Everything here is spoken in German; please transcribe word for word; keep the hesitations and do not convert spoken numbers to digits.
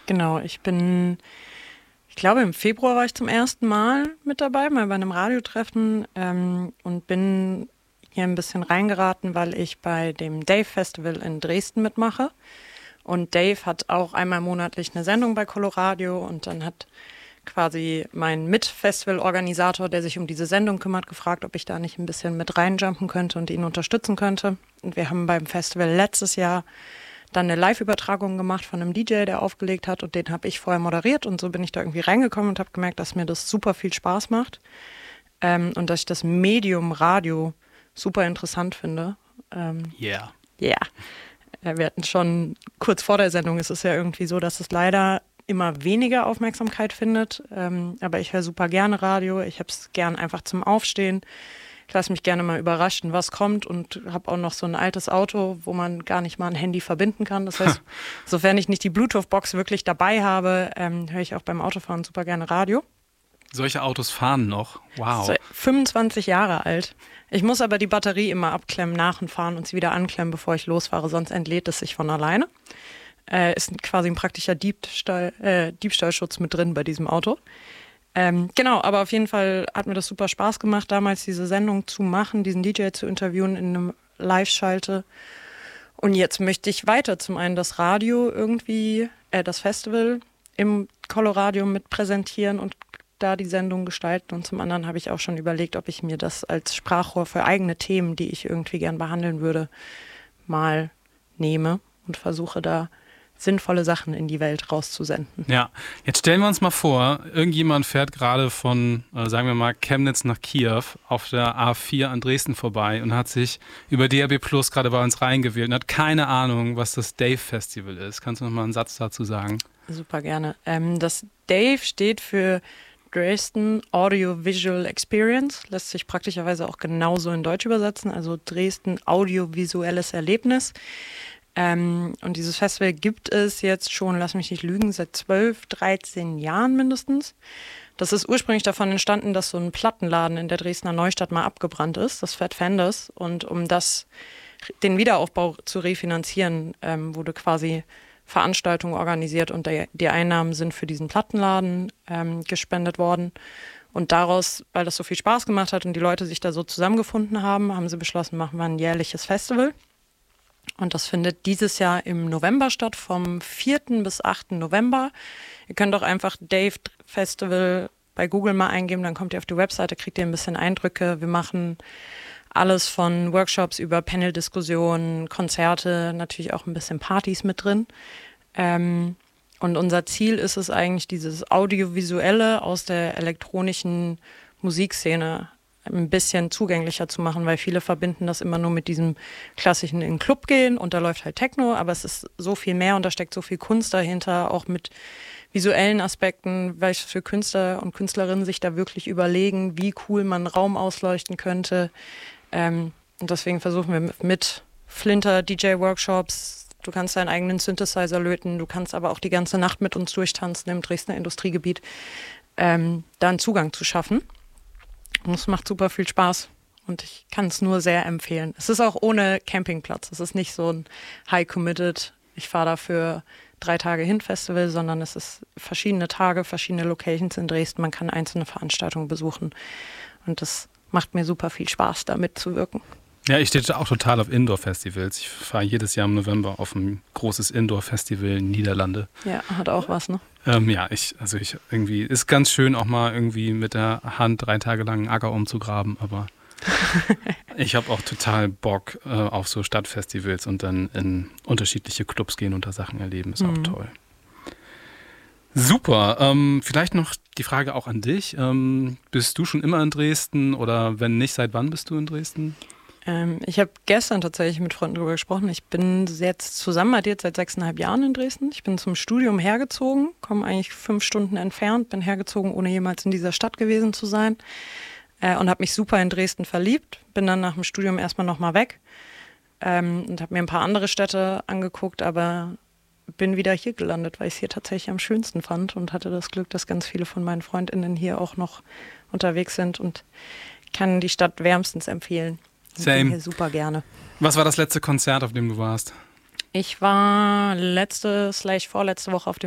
Genau, ich bin, ich glaube im Februar war ich zum ersten Mal mit dabei, mal bei einem Radiotreffen ähm, und bin hier ein bisschen reingeraten, weil ich bei dem Dave Festival in Dresden mitmache. Und Dave hat auch einmal monatlich eine Sendung bei Coloradio und dann hat quasi mein Mit-Festival-Organisator, der sich um diese Sendung kümmert, gefragt, ob ich da nicht ein bisschen mit reinjumpen könnte und ihn unterstützen könnte. Und wir haben beim Festival letztes Jahr dann eine Live-Übertragung gemacht von einem D J, der aufgelegt hat und den habe ich vorher moderiert und so bin ich da irgendwie reingekommen und habe gemerkt, dass mir das super viel Spaß macht ähm, und dass ich das Medium Radio super interessant finde. Ähm, yeah. Ja. Yeah. Wir hatten schon kurz vor der Sendung, ist es ja irgendwie so, dass es leider immer weniger Aufmerksamkeit findet. Ähm, aber ich höre super gerne Radio. Ich habe es gern einfach zum Aufstehen. Ich lasse mich gerne mal überraschen, was kommt und habe auch noch so ein altes Auto, wo man gar nicht mal ein Handy verbinden kann. Das heißt, sofern ich nicht die Bluetooth-Box wirklich dabei habe, ähm, höre ich auch beim Autofahren super gerne Radio. Solche Autos fahren noch? Wow. So, fünfundzwanzig Jahre alt. Ich muss aber die Batterie immer abklemmen, nach und fahren und sie wieder anklemmen, bevor ich losfahre, sonst entlädt es sich von alleine. Äh, ist quasi ein praktischer Diebstahl, äh, Diebstahlschutz mit drin bei diesem Auto. Ähm, genau, aber auf jeden Fall hat mir das super Spaß gemacht, damals diese Sendung zu machen, diesen D J zu interviewen in einem Live-Schalte. Und jetzt möchte ich weiter zum einen das Radio irgendwie, äh, das Festival im Coloradio mit präsentieren und da die Sendung gestalten. Und zum anderen habe ich auch schon überlegt, ob ich mir das als Sprachrohr für eigene Themen, die ich irgendwie gern behandeln würde, mal nehme und versuche da sinnvolle Sachen in die Welt rauszusenden. Ja, jetzt stellen wir uns mal vor, irgendjemand fährt gerade von, äh, sagen wir mal, Chemnitz nach Kiew auf der A vier an Dresden vorbei und hat sich über D A B Plus gerade bei uns reingewählt und hat keine Ahnung, was das Dave Festival ist. Kannst du noch mal einen Satz dazu sagen? Super gerne. Ähm, das Dave steht für Dresden Audiovisual Experience, lässt sich praktischerweise auch genauso in Deutsch übersetzen, also Dresden audiovisuelles Erlebnis. Ähm, und dieses Festival gibt es jetzt schon, lass mich nicht lügen, seit zwölf, dreizehn Jahren mindestens. Das ist ursprünglich davon entstanden, dass so ein Plattenladen in der Dresdner Neustadt mal abgebrannt ist, das Fat Fenders. Und um das, den Wiederaufbau zu refinanzieren, ähm, wurde quasi Veranstaltungen organisiert und der, die Einnahmen sind für diesen Plattenladen ähm, gespendet worden. Und daraus, weil das so viel Spaß gemacht hat und die Leute sich da so zusammengefunden haben, haben sie beschlossen, machen wir ein jährliches Festival. Und das findet dieses Jahr im November statt, vom vierten bis achten November. Ihr könnt auch einfach Dave Festival bei Google mal eingeben, dann kommt ihr auf die Webseite, kriegt ihr ein bisschen Eindrücke. Wir machen alles von Workshops über Panel-Diskussionen, Konzerte, natürlich auch ein bisschen Partys mit drin. Ähm, und unser Ziel ist es eigentlich, dieses Audiovisuelle aus der elektronischen Musikszene ein bisschen zugänglicher zu machen, weil viele verbinden das immer nur mit diesem klassischen in den Club gehen und da läuft halt Techno, aber es ist so viel mehr und da steckt so viel Kunst dahinter, auch mit visuellen Aspekten, weil für Künstler und Künstlerinnen sich da wirklich überlegen, wie cool man einen Raum ausleuchten könnte. Ähm, und deswegen versuchen wir mit, mit Flinter-D J-Workshops, du kannst deinen eigenen Synthesizer löten, du kannst aber auch die ganze Nacht mit uns durchtanzen im Dresdner Industriegebiet, ähm, da einen Zugang zu schaffen. Und es macht super viel Spaß und ich kann es nur sehr empfehlen. Es ist auch ohne Campingplatz. Es ist nicht so ein High-Committed, ich fahre dafür drei Tage hin Festival, sondern es ist verschiedene Tage, verschiedene Locations in Dresden. Man kann einzelne Veranstaltungen besuchen und das macht mir super viel Spaß, da mitzuwirken. Ja, ich stehe auch total auf Indoor-Festivals. Ich fahre jedes Jahr im November auf ein großes Indoor-Festival in Niederlande. Ja, hat auch was, ne? Ähm, ja, ich, also ich irgendwie, ist ganz schön auch mal irgendwie mit der Hand drei Tage lang einen Acker umzugraben, aber ich habe auch total Bock äh, auf so Stadtfestivals und dann in unterschiedliche Clubs gehen und da Sachen erleben, ist mhm. auch toll. Super, ähm, vielleicht noch die Frage auch an dich. Ähm, bist du schon immer in Dresden oder wenn nicht, seit wann bist du in Dresden? Ähm, ich habe gestern tatsächlich mit Freunden darüber gesprochen. Ich bin jetzt zusammen mit jetzt seit sechseinhalb Jahren in Dresden. Ich bin zum Studium hergezogen, komme eigentlich fünf Stunden entfernt, bin hergezogen, ohne jemals in dieser Stadt gewesen zu sein äh, und habe mich super in Dresden verliebt. Bin dann nach dem Studium erstmal nochmal weg ähm, und habe mir ein paar andere Städte angeguckt, aber bin wieder hier gelandet, weil ich es hier tatsächlich am schönsten fand und hatte das Glück, dass ganz viele von meinen FreundInnen hier auch noch unterwegs sind und kann die Stadt wärmstens empfehlen. Same. Ich bin hier super gerne. Was war das letzte Konzert, auf dem du warst? Ich war letzte slash vorletzte Woche auf dem